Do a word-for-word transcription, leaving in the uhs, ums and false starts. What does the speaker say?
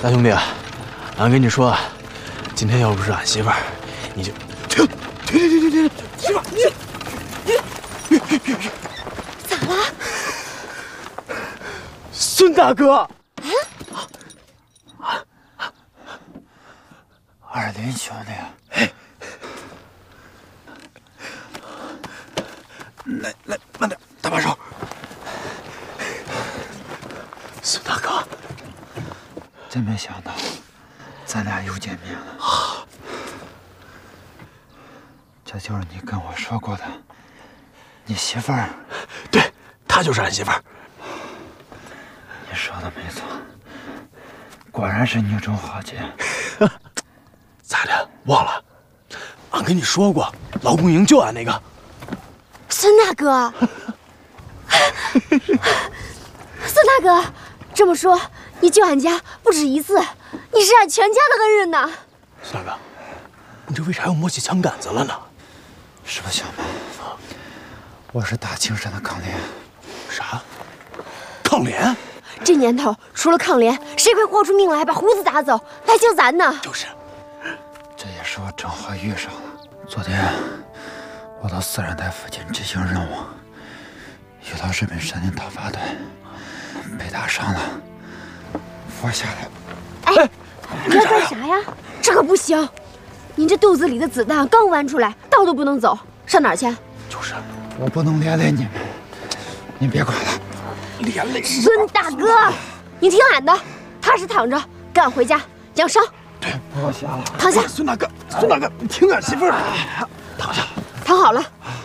大兄弟，俺跟你说啊，今天要不是俺媳妇儿，你就停停停停停停！媳妇儿，你你你咋了？ 孙大哥！啊！ 二林兄弟， 哎，来来，慢点，搭把手。孙大哥， 真没想到，咱俩又见面了。 啊！ 这就是你跟我说过的，你媳妇儿？ 对，她就是俺媳妇儿。 你说的没错，果然是女中豪杰。 咋的？忘了？俺跟你说过，劳动营就俺那个。 孙大哥，孙大哥，这么说，你救俺家不止一次，你是俺全家的恩人呐。 孙大哥，你这为啥又摸起枪杆子了呢？ 实不相瞒，我是大青山的抗联。 啥？抗联？ 这年头，除了抗联，谁会豁出命来把胡子打走来救咱呢？ 就是。 这也是我正好遇上了。昨天我到四染台附近执行任务，遇到日本山林讨伐队，被打伤了，扶下来。 哎，你要干啥呀？这可不行！您这肚子里的子弹刚剜出来，道都不能走，上哪儿去？ 就是， 我不能连累你们，您别管了。 连累孙大哥，你听俺的，踏实躺着，跟俺回家养伤。 对， 我下了。 躺下。 孙大哥，孙大哥，你听俺媳妇儿的，躺下。 躺好了，